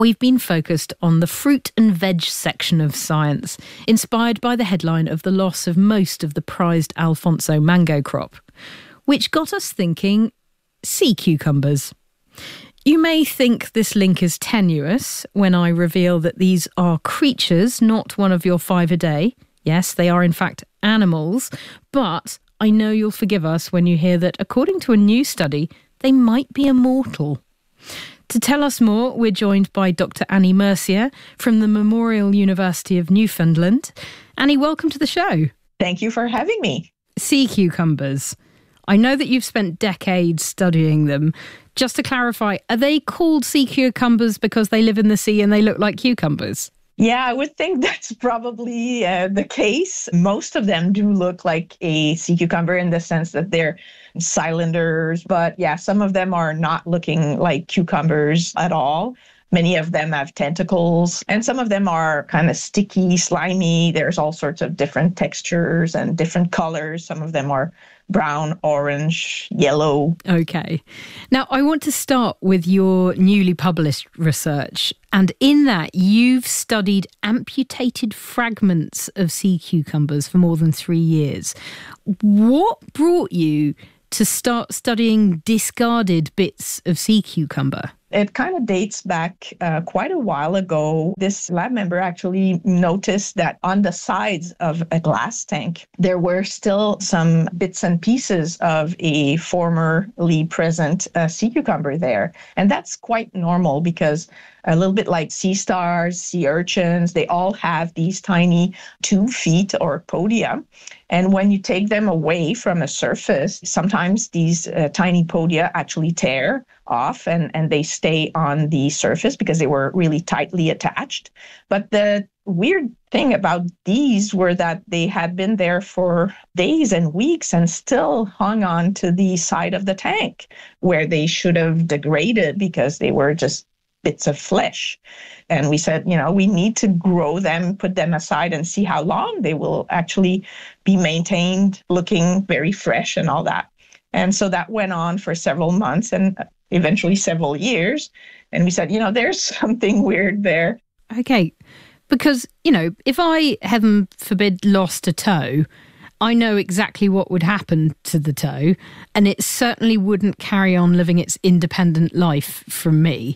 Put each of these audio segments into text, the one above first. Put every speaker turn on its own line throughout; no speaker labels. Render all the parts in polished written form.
we've been focused on the fruit and veg section of Science, inspired by the headline of the loss of most of the prized Alfonso mango crop, which got us thinking sea cucumbers. You may think this link is tenuous when I reveal that these are creatures, not one of your five a day. Yes, they are in fact animals, but I know you'll forgive us when you hear that, according to a new study, they might be immortal. To tell us more, we're joined by Dr. Annie Mercier from the Memorial University of Newfoundland. Annie, welcome to the show.
Thank you for having me.
Sea cucumbers. I know that you've spent decades studying them. Just to clarify, are they called sea cucumbers because they live in the sea and they look like cucumbers?
Yeah, I would think that's probably the case. Most of them do look like a sea cucumber in the sense that they're cylinders. But yeah, some of them are not looking like cucumbers at all. Many of them have tentacles, and some of them are kind of sticky, slimy. There's all sorts of different textures and different colors. Some of them are brown, orange, yellow.
Okay. Now, I want to start with your newly published research. And in that, you've studied amputated fragments of sea cucumbers for more than 3 years. What brought you to start studying discarded bits of sea cucumber?
It kind of dates back quite a while ago. This lab member actually noticed that on the sides of a glass tank, there were still some bits and pieces of a formerly present sea cucumber there. And that's quite normal because a little bit like sea stars, sea urchins, they all have these tiny 2 feet or podia. And when you take them away from a surface, sometimes these tiny podia actually tear off and they stay on the surface because they were really tightly attached. But the weird thing about these were that they had been there for days and weeks and still hung on to the side of the tank where they should have degraded because they were just bits of flesh. And we said, we need to grow them, put them aside and see how long they will actually be maintained looking very fresh and all that. And so that went on for several months and eventually several years. And we said, there's something weird there.
Okay. Because, if I, heaven forbid, lost a toe, I know exactly what would happen to the toe, and it certainly wouldn't carry on living its independent life from me.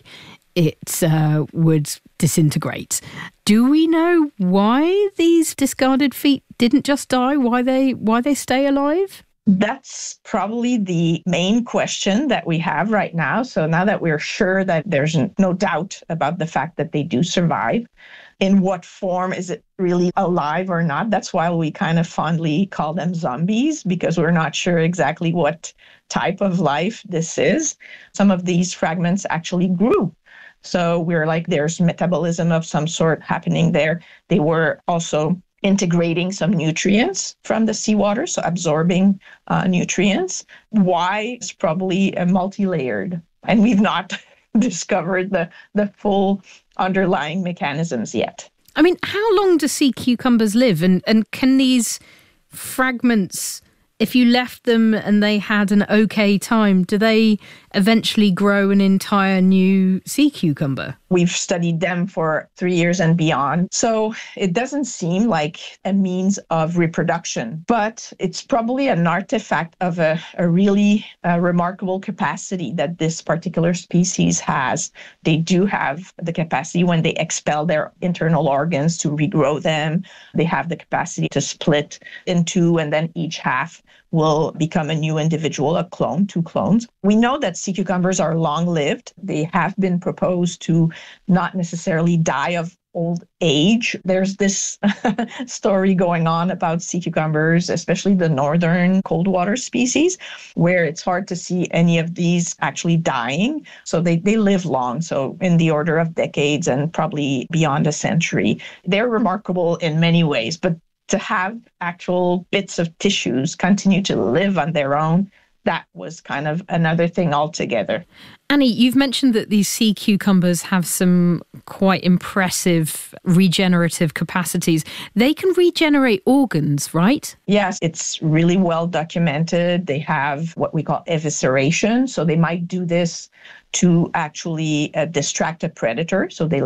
It would disintegrate. Do we know why these discarded feet didn't just die? Why they stay alive?
That's probably the main question that we have right now. So now that we're sure that there's no doubt about the fact that they do survive, in what form is it really alive or not? That's why we kind of fondly call them zombies, because we're not sure exactly what type of life this is. Some of these fragments actually grew. So we're like, there's metabolism of some sort happening there. They were also integrating some nutrients from the seawater, so absorbing nutrients. Why is probably multi-layered, and we've not discovered the full underlying mechanisms yet.
I mean, how long do sea cucumbers live? And can these fragments, if you left them and they had an okay time, do they eventually grow an entire new sea cucumber?
We've studied them for 3 years and beyond. So it doesn't seem like a means of reproduction, but it's probably an artifact of a really remarkable capacity that this particular species has. They do have the capacity when they expel their internal organs to regrow them. They have the capacity to split in two, and then each half will become a new individual, a clone, 2 clones. We know that sea cucumbers are long-lived. They have been proposed to not necessarily die of old age. There's this story going on about sea cucumbers, especially the northern cold water species, where it's hard to see any of these actually dying. So they live long, so in the order of decades and probably beyond a century. They're remarkable in many ways, but to have actual bits of tissues continue to live on their own, that was kind of another thing altogether.
Annie, you've mentioned that these sea cucumbers have some quite impressive regenerative capacities. They can regenerate organs, right?
Yes, it's really well documented. They have what we call evisceration. So they might do this to actually distract a predator. So they